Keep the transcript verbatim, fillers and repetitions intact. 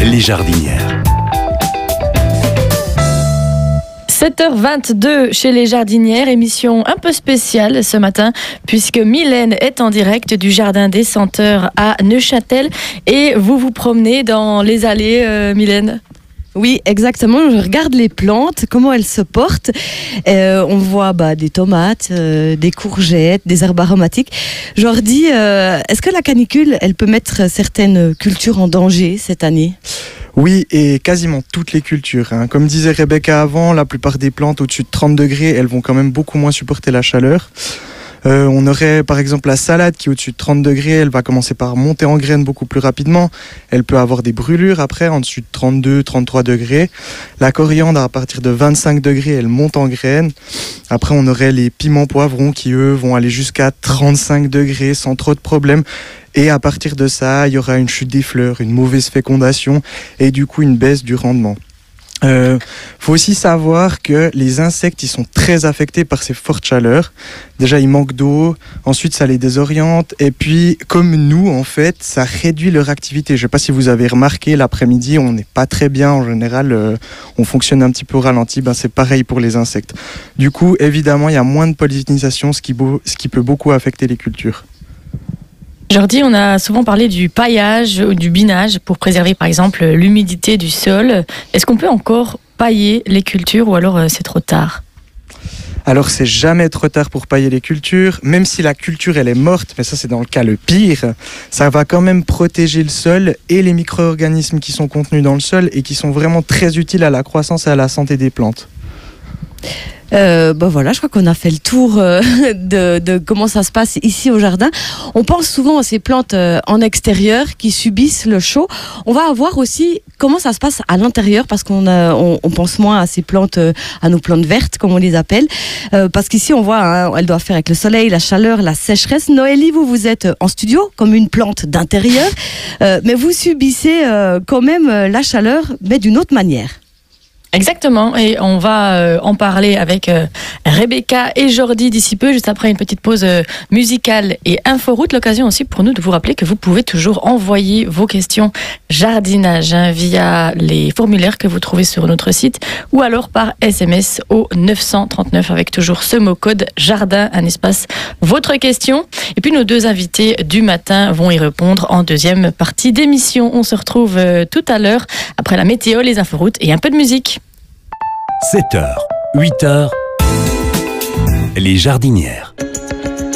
Les jardinières. sept heures vingt-deux chez les jardinières, émission un peu spéciale ce matin puisque Mylène est en direct du Jardin des Senteurs à Neuchâtel et vous vous promenez dans les allées, euh, Mylène. Oui, exactement. Je regarde les plantes, comment elles se portent. Euh, on voit bah, des tomates, euh, des courgettes, des herbes aromatiques. Je leur dis, euh, est-ce que la canicule, elle peut mettre certaines cultures en danger cette année ? Oui, et quasiment toutes les cultures. Hein. Comme disait Rebecca avant, la plupart des plantes au-dessus de trente degrés, elles vont quand même beaucoup moins supporter la chaleur. Euh, on aurait par exemple la salade qui au-dessus de trente degrés, elle va commencer par monter en graines beaucoup plus rapidement. Elle peut avoir des brûlures après, en dessus de trente-deux, trente-trois degrés. La coriandre à partir de vingt-cinq degrés, elle monte en graines. Après on aurait les piments poivrons qui eux vont aller jusqu'à trente-cinq degrés sans trop de problèmes. Et à partir de ça, il y aura une chute des fleurs, une mauvaise fécondation et du coup une baisse du rendement. Il euh, faut aussi savoir que les insectes ils sont très affectés par ces fortes chaleurs. Déjà ils manquent d'eau, ensuite ça les désoriente et puis comme nous en fait ça réduit leur activité. Je ne sais pas si vous avez remarqué, l'après-midi on n'est pas très bien en général, euh, on fonctionne un petit peu au ralenti, ben, c'est pareil pour les insectes. Du coup évidemment il y a moins de pollinisation, ce qui, beau, ce qui peut beaucoup affecter les cultures. Jordi, on a souvent parlé du paillage ou du binage pour préserver par exemple l'humidité du sol. Est-ce qu'on peut encore pailler les cultures ou alors euh, c'est trop tard ? Alors c'est jamais trop tard pour pailler les cultures, même si la culture elle est morte, mais ça c'est dans le cas le pire, ça va quand même protéger le sol et les micro-organismes qui sont contenus dans le sol et qui sont vraiment très utiles à la croissance et à la santé des plantes. Euh, bah voilà, je crois qu'on a fait le tour euh, de, de comment ça se passe ici au jardin. On pense souvent à ces plantes euh, en extérieur qui subissent le chaud. On va voir aussi comment ça se passe à l'intérieur parce qu'on a, on, on pense moins à ces plantes, euh, à nos plantes vertes comme on les appelle. Euh, parce qu'ici on voit, hein, elles doivent faire avec le soleil, la chaleur, la sécheresse. Noélie, vous vous êtes en studio comme une plante d'intérieur, euh, mais vous subissez euh, quand même euh, la chaleur, mais d'une autre manière. Exactement, et on va euh, en parler avec euh, Rebecca et Jordi d'ici peu, juste après une petite pause euh, musicale et inforoute. L'occasion aussi pour nous de vous rappeler que vous pouvez toujours envoyer vos questions jardinage hein, via les formulaires que vous trouvez sur notre site ou alors par S M S au neuf cent trente-neuf avec toujours ce mot code jardin, un espace, votre question. Et puis nos deux invités du matin vont y répondre en deuxième partie d'émission. On se retrouve euh, tout à l'heure après la météo, les inforoutes et un peu de musique. sept heures, huit heures, les jardinières.